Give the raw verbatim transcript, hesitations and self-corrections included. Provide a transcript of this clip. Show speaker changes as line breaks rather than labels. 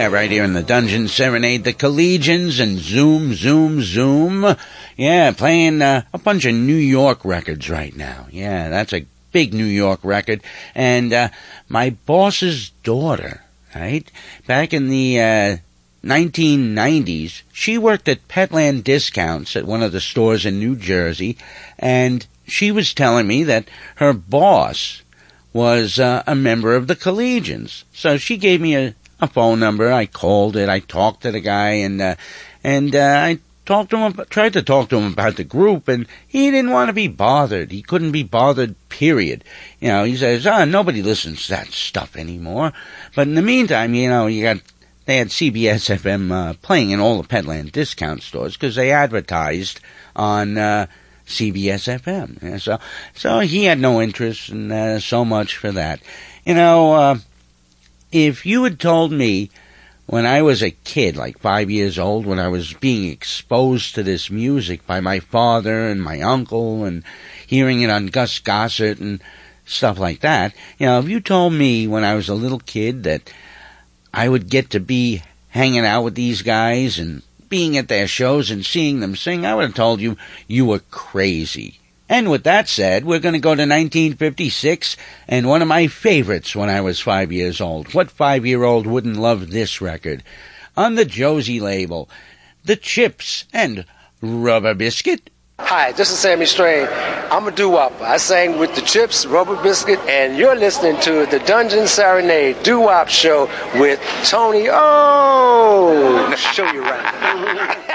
Yeah, right here in the Dungeon Serenade, the Collegians and Zoom, Zoom, Zoom. Yeah, playing uh, a bunch of New York records right now. Yeah, that's a big New York record. And uh, my boss's daughter, right, back in the uh, nineteen nineties, she worked at Petland Discounts at one of the stores in New Jersey, and she was telling me that her boss was uh, a member of the Collegians. So she gave me a A phone number. I called it. I talked to the guy, and uh, and uh, I talked to him. Tried to talk to him about the group, and he didn't want to be bothered. He couldn't be bothered. Period. You know, he says, "Ah, nobody listens to that stuff anymore." But in the meantime, you know, you got they had C B S F M uh, playing in all the Petland Discount stores because they advertised on uh, C B S F M. Yeah, so so he had no interest in uh, so much for that. You know. Uh, If you had told me when I was a kid, like five years old, when I was being exposed to this music by my father and my uncle and hearing it on Gus Gossett and stuff like that, you know, if you told me when I was a little kid that I would get to be hanging out with these guys and being at their shows and seeing them sing, I would have told you you were crazy. And with that said, we're going to go to nineteen fifty-six, and one of my favorites when I was five years old. What five-year-old wouldn't love this record? On the Josie label, The Chips and Rubber Biscuit.
Hi, this is Sammy Strain. I'm a doo-wop. I sang with The Chips, Rubber Biscuit, and you're listening to the Dungeon Serenade doo-wop show with Tony O. Show you right.